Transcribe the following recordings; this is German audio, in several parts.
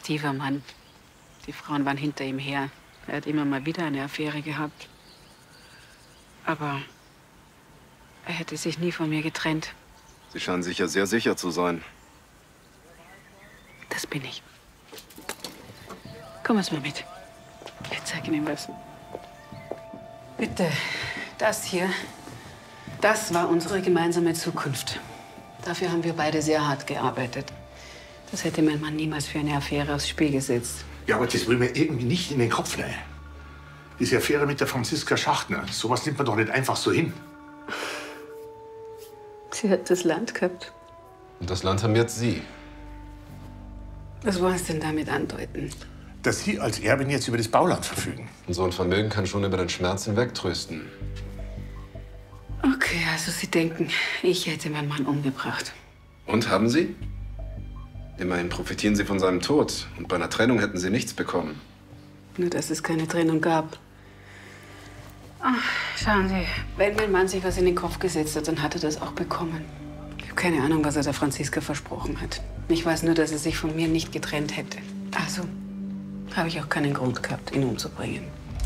attraktiver Mann. Die Frauen waren hinter ihm her. Er hat immer mal wieder eine Affäre gehabt. Aber er hätte sich nie von mir getrennt. Sie scheinen sich ja sehr sicher zu sein. Das bin ich. Komm erst mal mit. Ich zeige Ihnen was. Bitte, das hier, das war unsere gemeinsame Zukunft. Dafür haben wir beide sehr hart gearbeitet. Das hätte mein Mann niemals für eine Affäre aufs Spiel gesetzt. Ja, aber das will mir irgendwie nicht in den Kopf rein. Diese Affäre mit der Franziska Schachtner, sowas nimmt man doch nicht einfach so hin. Sie hat das Land gehabt. Und das Land haben jetzt Sie. Was wollen Sie denn damit andeuten? Dass Sie als Erbin jetzt über das Bauland verfügen. Und so ein Vermögen kann schon über den Schmerz hinwegtrösten. Okay, also Sie denken, ich hätte meinen Mann umgebracht. Und, haben Sie? Immerhin profitieren Sie von seinem Tod. Und bei einer Trennung hätten Sie nichts bekommen. Nur, dass es keine Trennung gab. Ach, schauen Sie, wenn mein Mann sich was in den Kopf gesetzt hat, dann hat er das auch bekommen. Ich habe keine Ahnung, was er der Franziska versprochen hat. Ich weiß nur, dass er sich von mir nicht getrennt hätte. Also habe ich auch keinen Grund gehabt, ihn umzubringen.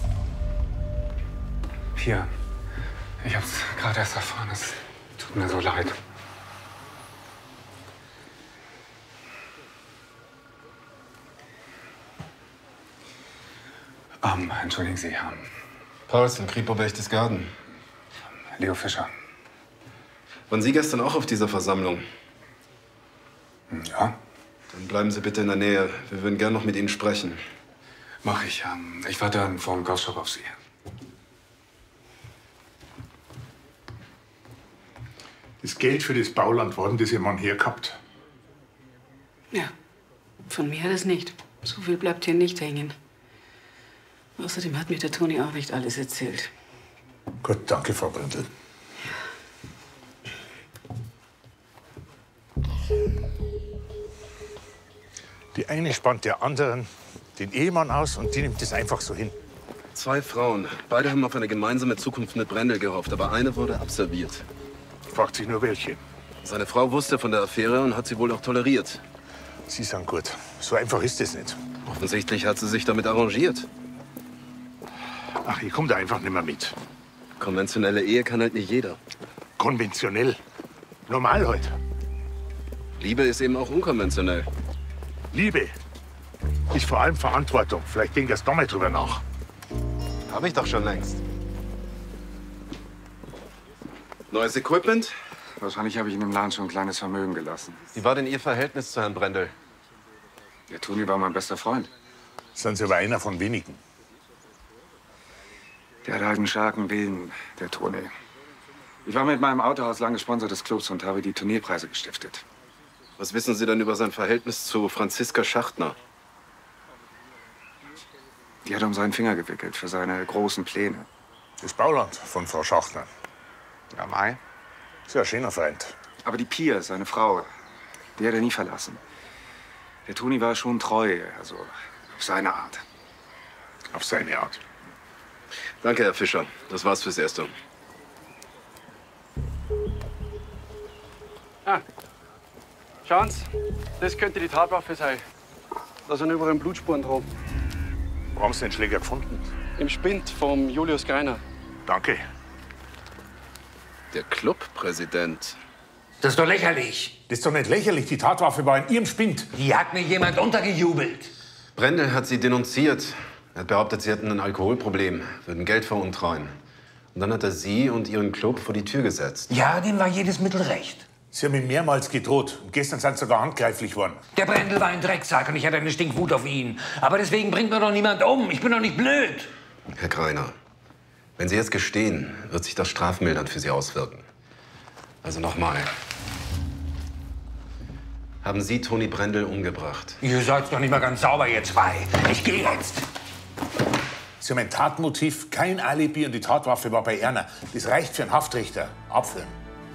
Hier. Ich hab's gerade erst erfahren. Es tut mir so leid. Entschuldigen Sie, Paulsen, Kripo Berchtesgaden. Leo Fischer. Waren Sie gestern auch auf dieser Versammlung? Ja, Dann bleiben Sie bitte in der Nähe. Wir würden gern noch mit Ihnen sprechen. mach ich. Ich warte dann vor dem Golfshop auf Sie. Das Geld für das Bauland worden, das Ihr Mann hergehabt. Ja, von mir das nicht. So viel bleibt hier nicht hängen. Außerdem hat mir der Toni auch nicht alles erzählt. Gut, danke, Frau Brendel. Die eine spannt der anderen den Ehemann aus und die nimmt es einfach so hin. 2 Frauen. Beide haben auf eine gemeinsame Zukunft mit Brendel gehofft, aber eine wurde abserviert. Fragt sich nur welche. Seine Frau wusste von der Affäre und hat sie wohl auch toleriert. Sie sagen gut. So einfach ist es nicht. Offensichtlich hat sie sich damit arrangiert. Ach, ich komme da einfach nicht mehr mit. Konventionelle Ehe kann halt nicht jeder. Konventionell. Normal halt. Liebe ist eben auch unkonventionell. Liebe ist vor allem Verantwortung. Vielleicht denkt erst da mal drüber nach. Habe ich doch schon längst. Neues Equipment? Wahrscheinlich habe ich in dem Laden schon ein kleines Vermögen gelassen. Wie war denn Ihr Verhältnis zu Herrn Brendel? Der Toni war mein bester Freund. Sind Sie aber einer von wenigen. Der hat halt einen starken Willen, der Toni. Ich war mit meinem Autohaus lange Sponsor des Clubs und habe die Turnierpreise gestiftet. Was wissen Sie denn über sein Verhältnis zu Franziska Schachtner? Die hat um seinen Finger gewickelt für seine großen Pläne. Das Bauland von Frau Schachtner. Ja, Mai. Ist ja ein schöner Freund. Aber die Pia, seine Frau, die hat er nie verlassen. Der Toni war schon treu, also auf seine Art. Auf seine Art. Danke, Herr Fischer. Das war's fürs Erste. Schauen Sie, das könnte die Tatwaffe sein. Da sind überall Blutspuren drauf. Wo haben Sie den Schläger gefunden? Im Spind vom Julius Greiner. Danke. Der Clubpräsident. Das ist doch lächerlich. Das ist doch nicht lächerlich. Die Tatwaffe war in Ihrem Spind. Die hat mir jemand untergejubelt. Brendel hat sie denunziert. Er hat behauptet, sie hätten ein Alkoholproblem, würden Geld veruntreuen. Und dann hat er sie und ihren Club vor die Tür gesetzt. Ja, dem war jedes Mittel recht. Sie haben ihm mehrmals gedroht. Und gestern sind Sie sogar handgreiflich worden. Der Brendel war ein Drecksack und ich hatte eine Stinkwut auf ihn. Aber deswegen bringt mir doch niemand um. Ich bin doch nicht blöd. Herr Greiner, wenn Sie jetzt gestehen, wird sich das strafmildernd für Sie auswirken. Also nochmal. Haben Sie Toni Brendel umgebracht? Ihr seid doch nicht mal ganz sauber, ihr zwei. Ich gehe jetzt. Sie haben ein Tatmotiv, kein Alibi und die Tatwaffe war bei Erna. Das reicht für einen Haftrichter. Abführen.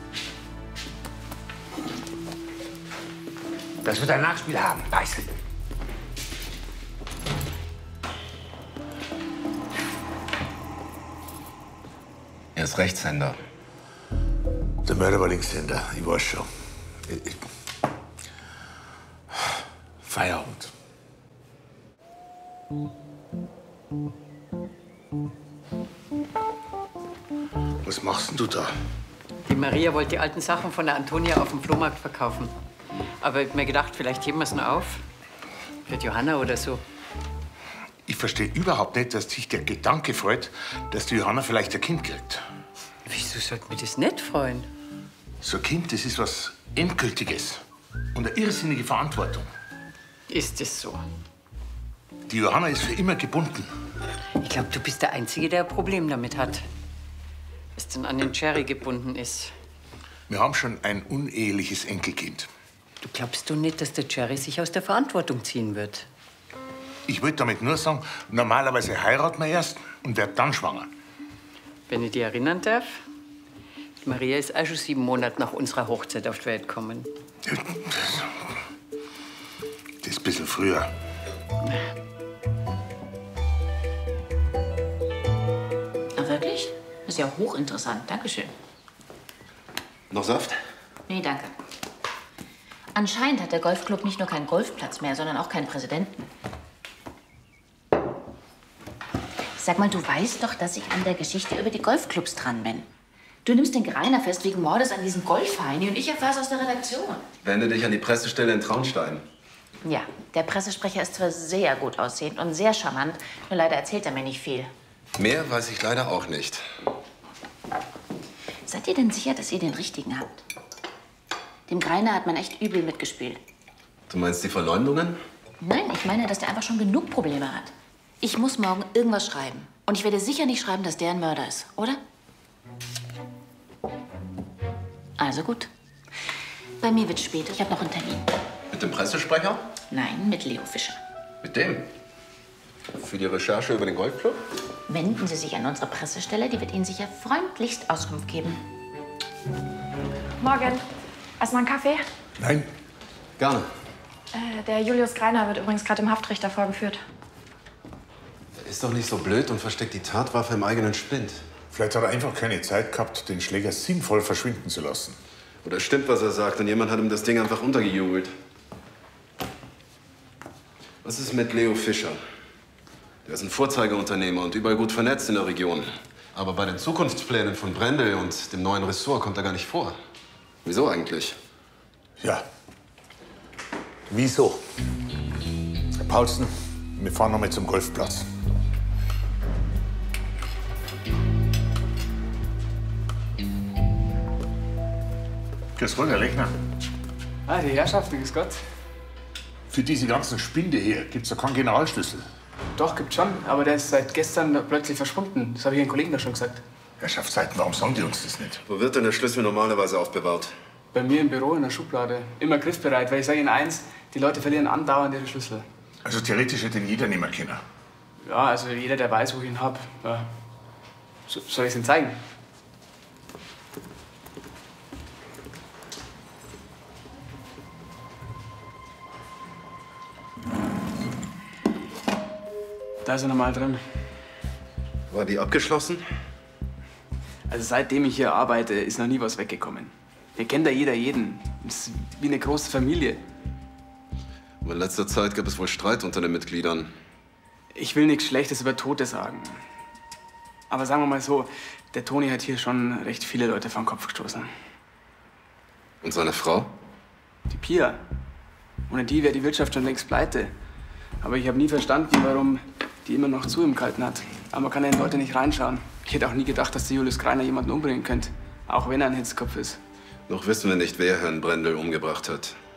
Das wird ein Nachspiel haben, Beißel. Er ist Rechtshänder. Der Mörder war Linkshänder, ich weiß schon. Feierabend. Was machst denn du da? Die Maria wollte die alten Sachen von der Antonia auf dem Flohmarkt verkaufen. Aber ich hab mir gedacht, vielleicht heben wir es noch auf. Für die Johanna oder so. Ich verstehe überhaupt nicht, dass dich der Gedanke freut, dass die Johanna vielleicht ein Kind kriegt. Wieso sollte mich das nicht freuen? So ein Kind, das ist was Endgültiges und eine irrsinnige Verantwortung. Ist es so? Die Johanna ist für immer gebunden. Ich glaube, du bist der Einzige, der ein Problem damit hat. Was denn an den Jerry gebunden ist. Wir haben schon ein uneheliches Enkelkind. Du glaubst doch nicht, dass der Jerry sich aus der Verantwortung ziehen wird? Ich wollte damit nur sagen, normalerweise heiraten wir erst und werden dann schwanger. Wenn ich dich erinnern darf, die Maria ist auch schon 7 Monate nach unserer Hochzeit auf die Welt gekommen. Das ist ein bisschen früher. Ach, wirklich? Das ist ja hochinteressant. Dankeschön. Noch Saft? Nee, danke. Anscheinend hat der Golfclub nicht nur keinen Golfplatz mehr, sondern auch keinen Präsidenten. Sag mal, du weißt doch, dass ich an der Geschichte über die Golfclubs dran bin. Du nimmst den Greiner fest wegen Mordes an diesem Golfheini und ich erfahr's aus der Redaktion. Wende dich an die Pressestelle in Traunstein. Ja, der Pressesprecher ist zwar sehr gut aussehend und sehr charmant, nur leider erzählt er mir nicht viel. Mehr weiß ich leider auch nicht. Seid ihr denn sicher, dass ihr den Richtigen habt? Dem Greiner hat man echt übel mitgespielt. Du meinst die Verleumdungen? Nein, ich meine, dass der einfach schon genug Probleme hat. Ich muss morgen irgendwas schreiben. Und ich werde sicher nicht schreiben, dass der ein Mörder ist, oder? Also gut. Bei mir wird's spät. Ich habe noch einen Termin. Mit dem Pressesprecher? Nein, mit Leo Fischer. Mit dem? Für die Recherche über den Golfclub? Wenden Sie sich an unsere Pressestelle. Die wird Ihnen sicher freundlichst Auskunft geben. Morgen. Erstmal einen Kaffee? Nein. Gerne. Der Julius Greiner wird übrigens gerade im Haftrichter vorgeführt. Er ist doch nicht so blöd und versteckt die Tatwaffe im eigenen Spind. Vielleicht hat er einfach keine Zeit gehabt, den Schläger sinnvoll verschwinden zu lassen. Oder stimmt, was er sagt und jemand hat ihm das Ding einfach untergejubelt. Was ist mit Leo Fischer? Der ist ein Vorzeigeunternehmer und überall gut vernetzt in der Region. Aber bei den Zukunftsplänen von Brendel und dem neuen Ressort kommt er gar nicht vor. Wieso eigentlich? Ja. Wieso? Herr Paulsen, wir fahren noch mal zum Golfplatz. Grüß Gott, Herr Lechner. Ah, die Herrschaften, grüß Gott. Für diese ganzen Spinde hier gibt's ja keinen Generalschlüssel. Doch, gibt schon, aber der ist seit gestern plötzlich verschwunden. Das habe ich den Kollegen da schon gesagt. Herrschaftszeiten, warum sagen die uns das nicht? Wo wird denn der Schlüssel normalerweise aufbewahrt? Bei mir im Büro in der Schublade. Immer griffbereit, weil ich sage Ihnen eins, die Leute verlieren andauernd ihre Schlüssel. Also theoretisch hätte ihn jeder nehmen können. Ja, also jeder, der weiß, wo ich ihn habe. Ja. Soll ich es Ihnen zeigen? Da ist er nochmal drin. War die abgeschlossen? Also seitdem ich hier arbeite, ist noch nie was weggekommen. Hier kennt ja jeder jeden. Das ist wie eine große Familie. Aber in letzter Zeit gab es wohl Streit unter den Mitgliedern. Ich will nichts Schlechtes über Tote sagen. Aber sagen wir mal so, der Toni hat hier schon recht viele Leute vor den Kopf gestoßen. Und seine Frau? Die Pia. Ohne die wäre die Wirtschaft schon längst pleite. Aber ich habe nie verstanden, warum die immer noch zu ihm gehalten hat. Aber man kann ja in Leute nicht reinschauen. Ich hätte auch nie gedacht, dass der Julius Greiner jemanden umbringen könnte. Auch wenn er ein Hitzkopf ist. Noch wissen wir nicht, wer Herrn Brendel umgebracht hat.